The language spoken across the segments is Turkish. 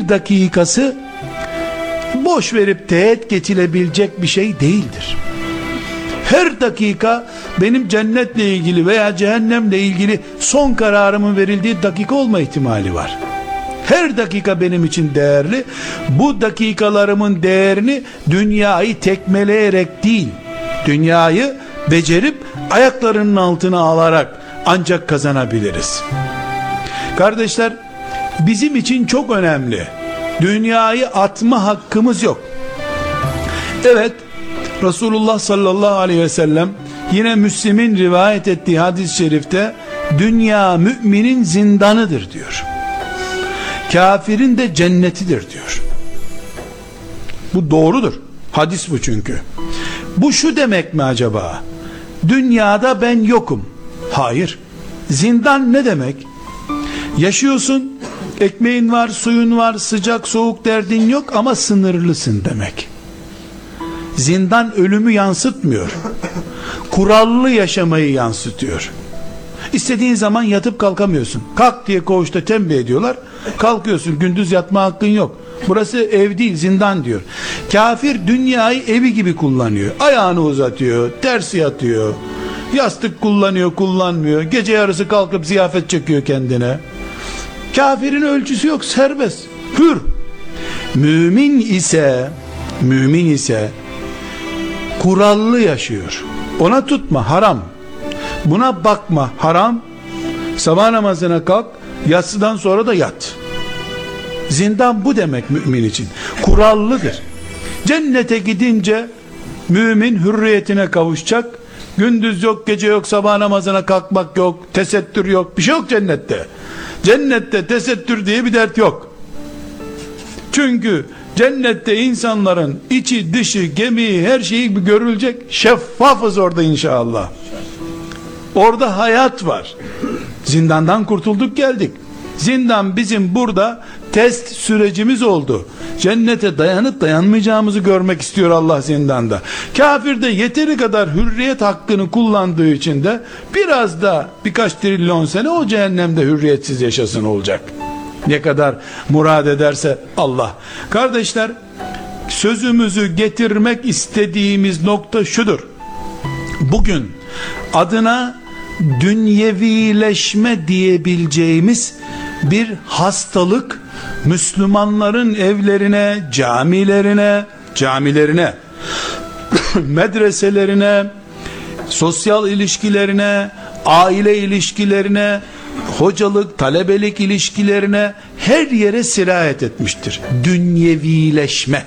bir dakikası boş verip teğet geçilebilecek bir şey değildir. Her dakika benim cennetle ilgili veya cehennemle ilgili son kararımın verildiği dakika olma ihtimali var. Her dakika benim için değerli. Bu dakikalarımın değerini dünyayı tekmeleyerek değil, dünyayı becerip ayaklarının altına alarak ancak kazanabiliriz. Kardeşler, bizim için çok önemli. Dünyayı atma hakkımız yok. Evet, Resulullah sallallahu aleyhi ve sellem yine Müslim'in rivayet ettiği hadis-i şerifte dünya müminin zindanıdır diyor. Kafirin de cennetidir diyor. Bu doğrudur. Hadis bu çünkü. Bu şu demek mi acaba? Dünyada ben yokum. Hayır. Zindan ne demek? Yaşıyorsun, ekmeğin var, suyun var, sıcak soğuk derdin yok ama sınırlısın demek. Zindan ölümü yansıtmıyor. Kurallı yaşamayı yansıtıyor. İstediğin zaman yatıp kalkamıyorsun. Kalk diye koğuşta tembih ediyorlar. Kalkıyorsun, gündüz yatma hakkın yok. Burası ev değil, zindan diyor. Kafir dünyayı evi gibi kullanıyor. Ayağını uzatıyor, ters yatıyor. Yastık kullanıyor, kullanmıyor. Gece yarısı kalkıp ziyafet çekiyor kendine. Kafirin ölçüsü yok, serbest, hür. Mümin ise kurallı yaşıyor. Ona tutma, haram. Buna bakma, haram. Sabah namazına kalk, yatsıdan sonra da yat. Zindan bu demek mümin için. Kurallıdır. Cennete gidince mümin hürriyetine kavuşacak. Gündüz yok, gece yok, sabah namazına kalkmak yok, tesettür yok, bir şey yok cennette. Cennette tesettür diye bir dert yok. Çünkü cennette insanların içi dışı gemiği her şeyi görülecek. Şeffafız orada inşallah. Orada hayat var. Zindandan kurtulduk, geldik. Zindan bizim burada test sürecimiz oldu. Cennete dayanıp dayanmayacağımızı görmek istiyor Allah zindanda. Kafir de yeteri kadar hürriyet hakkını kullandığı için de biraz da birkaç trilyon sene o cehennemde hürriyetsiz yaşasın olacak. Ne kadar murad ederse Allah. Kardeşler, sözümüzü getirmek istediğimiz nokta şudur. Bugün adına dünyevileşme diyebileceğimiz bir hastalık Müslümanların evlerine, camilerine, medreselerine, sosyal ilişkilerine, aile ilişkilerine, hocalık, talebelik ilişkilerine, her yere sirayet etmiştir. Dünyevileşme.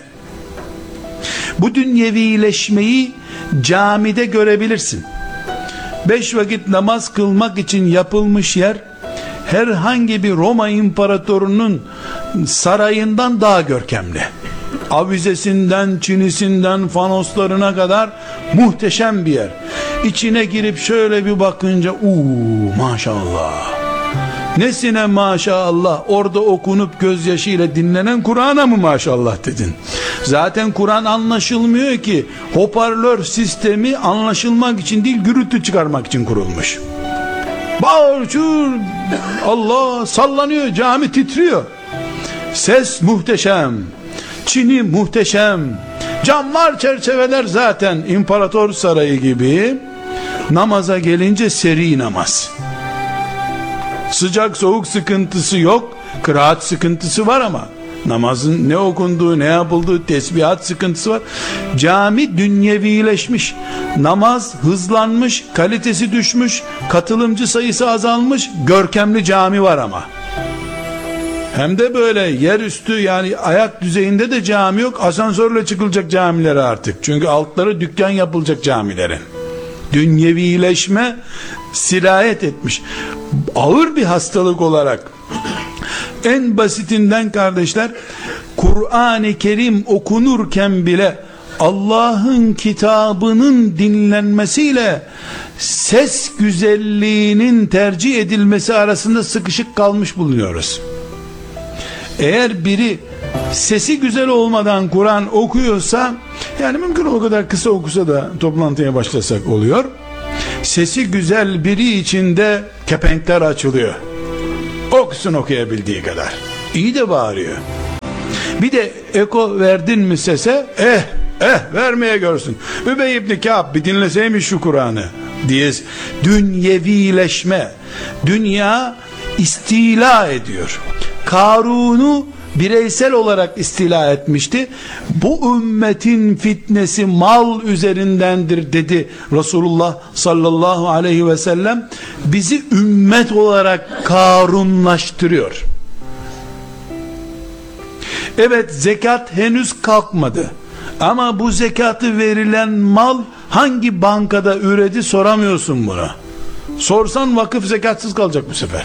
Bu dünyevileşmeyi camide görebilirsin. 5 vakit namaz kılmak için yapılmış yer herhangi bir Roma imparatorunun sarayından daha görkemli. Avizesinden, çinisinden, fanoslarına kadar muhteşem bir yer. İçine girip şöyle bir bakınca maşallah. Nesine maşallah? Orada okunup gözyaşıyla dinlenen Kur'an'a mı maşallah dedin? Zaten Kur'an anlaşılmıyor ki. Hoparlör sistemi anlaşılmak için değil, gürültü çıkarmak için kurulmuş. Bağır çur, Allah sallanıyor, cami titriyor. Ses muhteşem, çini muhteşem, camlar, çerçeveler zaten imparator sarayı gibi. Namaza gelince seri namaz. Sıcak soğuk sıkıntısı yok, kıraat sıkıntısı var ama namazın ne okunduğu, ne yapıldığı, tesbihat sıkıntısı var. Cami dünyevileşmiş, namaz hızlanmış, kalitesi düşmüş, katılımcı sayısı azalmış, görkemli cami var ama. Hem de böyle yerüstü, yani ayak düzeyinde de cami yok, asansörle çıkılacak camilere artık. Çünkü altları dükkan yapılacak camilerin. Dünyevileşme sirayet etmiş. Ağır bir hastalık olarak, en basitinden kardeşler, Kur'an-ı Kerim okunurken bile Allah'ın kitabının dinlenmesiyle ses güzelliğinin tercih edilmesi arasında sıkışık kalmış bulunuyoruz. Eğer biri sesi güzel olmadan Kur'an okuyorsa, yani mümkün o kadar kısa okusa da toplantıya başlasak oluyor. Sesi güzel biri için de kepenkler açılıyor. Okusun okuyabildiği kadar. İyi de bağırıyor. Bir de eko verdin mi sese, vermeye görsün. Übey ibn Kâb bir dinleseymiş şu Kur'an'ı diye dünyevileşme. Dünya istila ediyor. Karun'u bireysel olarak istila etmişti. Bu ümmetin fitnesi mal üzerindendir dedi Resulullah sallallahu aleyhi ve sellem. Bizi ümmet olarak Karunlaştırıyor. Evet, zekat henüz kalkmadı. Ama bu zekatı verilen mal hangi bankada üredi soramıyorsun buna. Sorsan vakıf zekatsız kalacak bu sefer.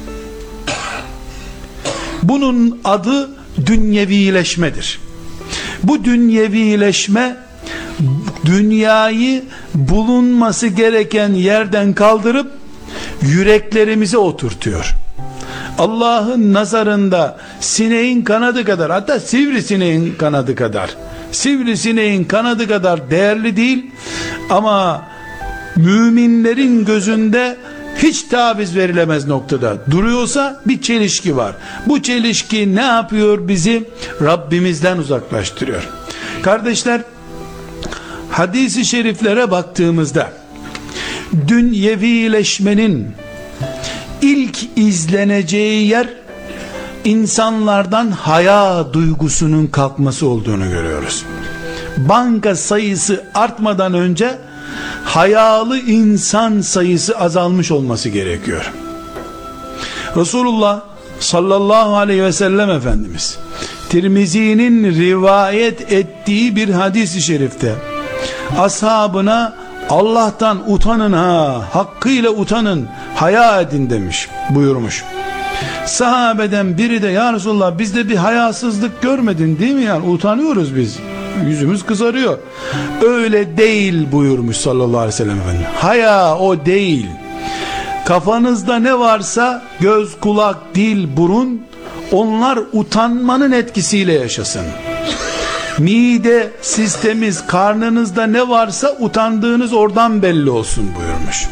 Bunun adı dünyevileşmedir. Bu dünyevileşme dünyayı bulunması gereken yerden kaldırıp yüreklerimize oturtuyor. Allah'ın nazarında sineğin kanadı kadar, hatta sivrisineğin kanadı kadar, sivrisineğin kanadı kadar değerli değil, ama müminlerin gözünde hiç taviz verilemez noktada duruyorsa bir çelişki var. Bu çelişki ne yapıyor? Bizi Rabbimizden uzaklaştırıyor. Kardeşler, hadis-i şeriflere baktığımızda dünyevileşmenin ilk izleneceği yer insanlardan haya duygusunun kalkması olduğunu görüyoruz. Banka sayısı artmadan önce hayalı insan sayısı azalmış olması gerekiyor. Resulullah sallallahu aleyhi ve sellem Efendimiz Tirmizi'nin rivayet ettiği bir hadis-i şerifte ashabına Allah'tan utanın hakkıyla utanın, haya edin demiş, buyurmuş. Sahabeden biri de ya Resulullah bizde bir hayasızlık görmedin değil mi, yani utanıyoruz biz, yüzümüz kızarıyor. Öyle değil buyurmuş sallallahu aleyhi ve sellem Efendimiz. Haya o değil. Kafanızda ne varsa göz, kulak, dil, burun, onlar utanmanın etkisiyle yaşasın. Mide sisteminiz, karnınızda ne varsa utandığınız oradan belli olsun buyurmuş.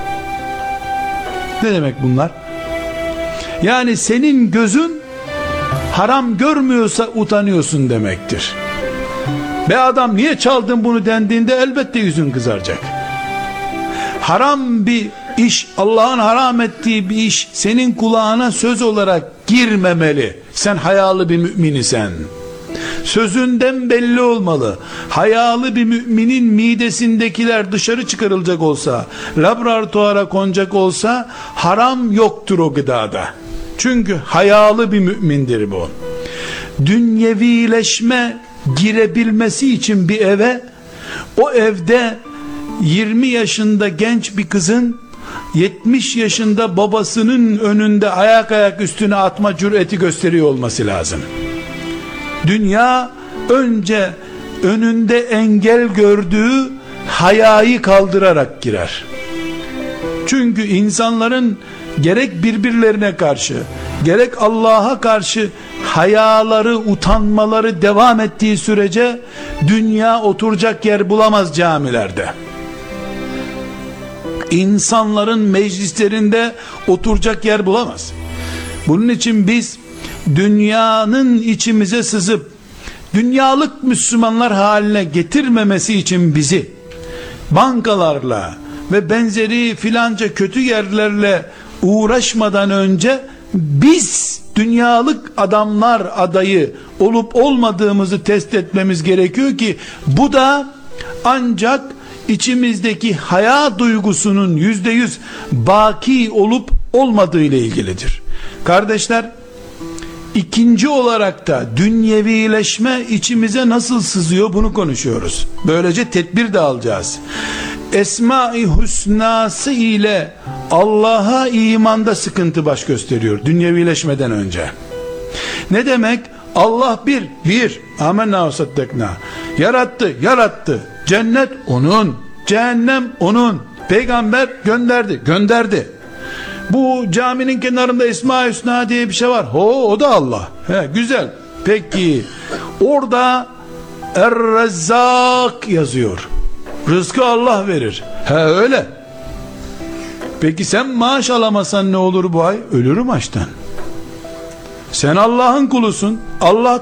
Ne demek bunlar? Yani senin gözün haram görmüyorsa utanıyorsun demektir. Be adam niye çaldın bunu dendiğinde elbette yüzün kızaracak. Haram bir iş, Allah'ın haram ettiği bir iş senin kulağına söz olarak girmemeli. Sen hayalı bir müminisen. Sözünden belli olmalı. Hayalı bir müminin midesindekiler dışarı çıkarılacak olsa, laboratuvara konacak olsa haram yoktur o gıdada. Çünkü hayalı bir mümindir bu. Dünyevileşme girebilmesi için bir eve, o evde 20 yaşında genç bir kızın 70 yaşında babasının önünde ayak üstüne atma cüreti gösteriyor olması lazım. Dünya önce önünde engel gördüğü hayayı kaldırarak girer. Çünkü insanların gerek birbirlerine karşı gerek Allah'a karşı hayaları, utanmaları devam ettiği sürece dünya oturacak yer bulamaz camilerde. İnsanların meclislerinde oturacak yer bulamaz. Bunun için biz dünyanın içimize sızıp dünyalık Müslümanlar haline getirmemesi için bizi bankalarla ve benzeri filanca kötü yerlerle uğraşmadan önce biz dünyalık adamlar adayı olup olmadığımızı test etmemiz gerekiyor ki bu da ancak içimizdeki haya duygusunun %100 baki olup olmadığı ile ilgilidir. Kardeşler, İkinci olarak da dünyevileşme içimize nasıl sızıyor bunu konuşuyoruz. Böylece tedbir de alacağız. Esma-i Hüsnası ile Allah'a imanda sıkıntı baş gösteriyor dünyevileşmeden önce. Ne demek? Allah bir. Amenna ve saddakna. Yarattı. Cennet onun, cehennem onun. Peygamber gönderdi. Bu caminin kenarında Esma-i Hüsna diye bir şey var. O da Allah. Güzel. Peki orada Er-Rezzak yazıyor. Rızkı Allah verir. Öyle. Peki sen maaş alamasan ne olur bu ay? Ölürüm açtan. Sen Allah'ın kulusun. Allah